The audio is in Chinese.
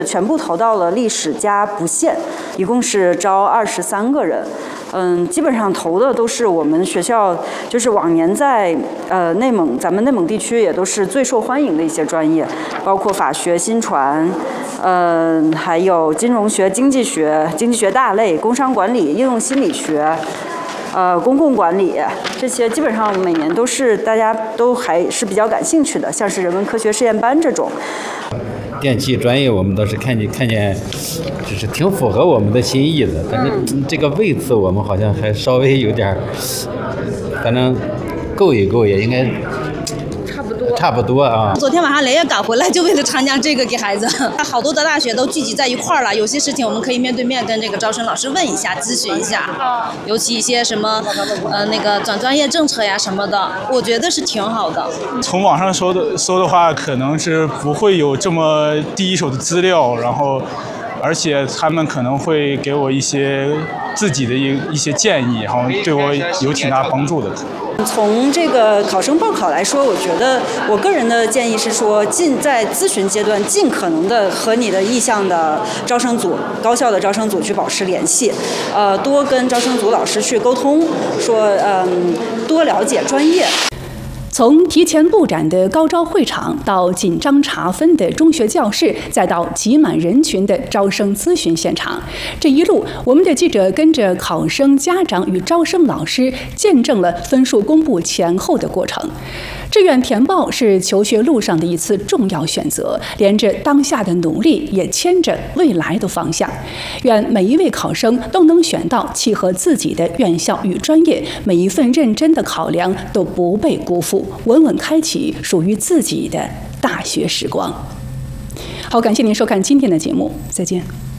全部投到了历史加不限，一共是招23个人。基本上投的都是我们学校，就是往年在内蒙，咱们内蒙地区也都是最受欢迎的一些专业，包括法学、新传，还有金融学、经济学大类、工商管理、应用心理学。公共管理这些基本上每年都是大家都还是比较感兴趣的，像是人文科学实验班这种。 电气专业我们倒是看见，就是挺符合我们的心意的，但是这个位次我们好像还稍微有点，反正够一够也应该。差不多啊！ 昨天晚上连夜赶回来，就为了参加这个给孩子。好多的大学都聚集在一块儿了，有些事情我们可以面对面跟这个招生老师问一下、咨询一下。尤其一些什么那个转专业政策呀什么的，我觉得是挺好的。 从网上搜的话，可能是不会有这么第一手的资料，然后而且他们可能会给我一些自己的一些建议，然后对我有挺大帮助的。 从这个考生报考来说，我觉得我个人的建议是说，在咨询阶段尽可能的和你的意向的招生组、高校的招生组去保持联系，多跟招生组老师去沟通，说多了解专业。 从提前布展的高招会场，到紧张查分的中学教室，再到挤满人群的招生咨询现场，这一路，我们的记者跟着考生、家长与招生老师，见证了分数公布前后的过程。志愿填报是求学路上的一次重要选择，连着当下的努力，也牵着未来的方向。愿每一位考生都能选到契合自己的院校与专业，每一份认真的考量都不被辜负，稳稳开启属于自己的大学时光。好，感谢您收看今天的节目，再见。